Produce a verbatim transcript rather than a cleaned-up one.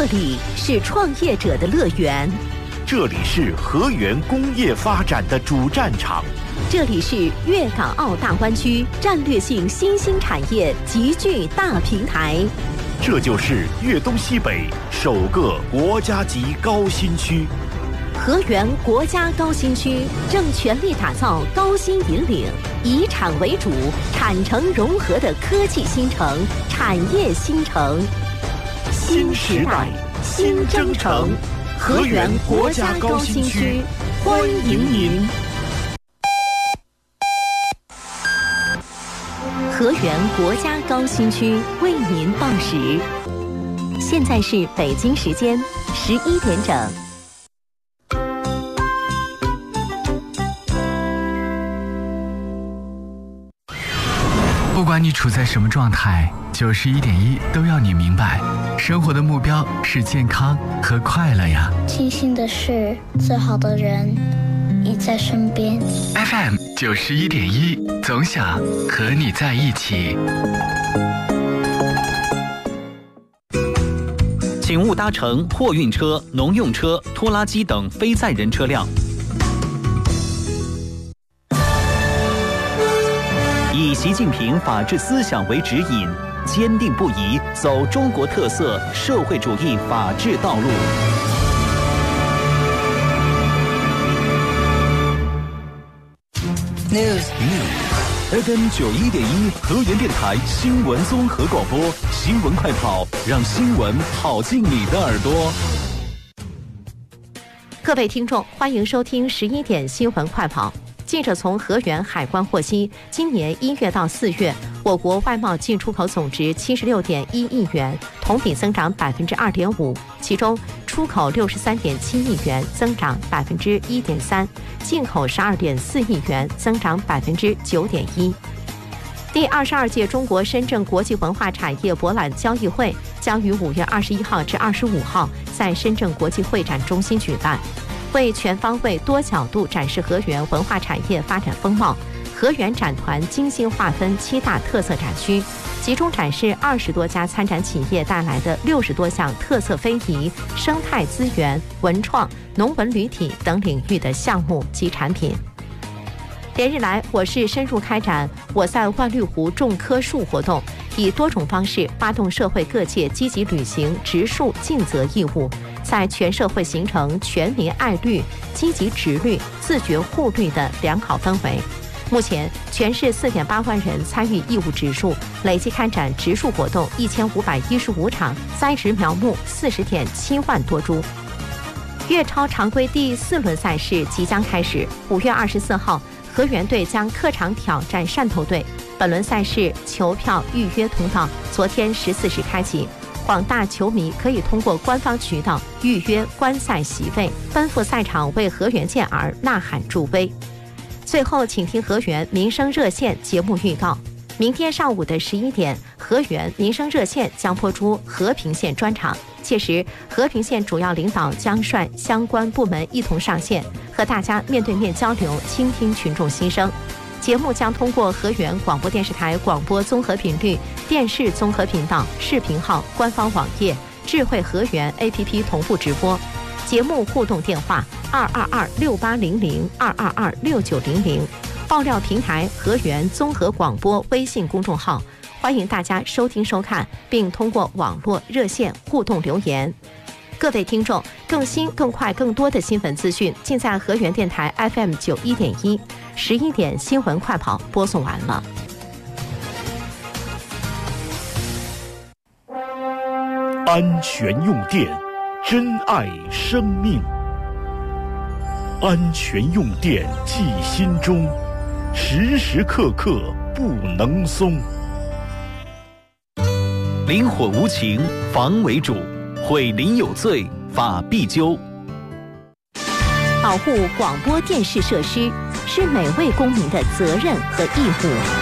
这里是创业者的乐园， 这里是河源工业发展的主战场， 这里是粤港澳大湾区战略性新兴产业集聚大平台， 这就是粤东西北首个国家级高新区。 河源国家高新区正全力打造高新引领、以产为主、产城融合的科技新城、产业新城。新时代，新征程，河源国家高新区，欢迎您。河源国家高新区为您报时，现在是北京时间十一点整。 不管你处在什么状态，九十一点一都要你明白，生活的目标是健康和快乐呀。 庆幸的是，最好的人也在身边。 F M 九十一点一，总想和你在一起。 请勿搭乘货运车、农用车、拖拉机等非载人车辆。以习近平法治思想为指引，坚定不移走中国特色社会主义法治道路。 News F M 九一点一河源电台新闻综合广播，新闻快跑，让新闻跑进你的耳朵。 各位听众，欢迎收听十一点新闻快跑。记者从河源海关获悉，今年一月到四月，我国外贸进出口总值七十六点一亿元，同比增长百分之二点五。其中，出口六十三点七亿元，增长百分之一点三；进口十二点四亿元，增长百分之九点一。第二十二届中国深圳国际文化产业博览交易会将于五月二十一号至二十五号在深圳国际会展中心举办。为全方位多角度展示河源文化产业发展风貌，河源展团精心划分七大特色展区，集中展示二十多家参展企业带来的六十多项特色非遗、生态资源、文创、农文旅体等领域的项目及产品。连日来，我市深入开展我在万绿湖种棵树活动，以多种方式发动社会各界积极履行植树尽责义务，在全社会形成全民爱绿、积极植绿、自觉护绿的良好氛围。目前，全市四点八万人参与义务植树，累计开展植树活动一千五百一十五场，栽植苗木四十点七万多株。粤超常规第四轮赛事即将开始，五月二十四号。河源队将客场挑战汕头队。本轮赛事球票预约通道昨天十四时开启，广大球迷可以通过官方渠道预约观赛席位，奔赴赛场为河源健儿呐喊助威。最后，请听河源民生热线节目预告。明天上午的十一点，河源民生热线将播出和平县专场。届时，和平县主要领导将率相关部门一同上线，和大家面对面交流，倾听群众心声。节目将通过河源广播电视台广播综合频率、电视综合频道、视频号、官方网页、智慧河源 A P P 同步直播。节目互动电话：二二二六八零零二二二六九零零。爆料平台：河源综合广播微信公众号。欢迎大家收听收看，并通过网络热线互动留言。各位听众，更新、更快、更多的新闻资讯，尽在河源电台 F M 九一点一。十一点新闻快跑播送完了。 安全用电，珍爱生命。安全用电记心中，时时刻刻不能松。 灵火无情，防为主；毁邻有罪，法必究。 保护广播电视设施是每位公民的责任和义务。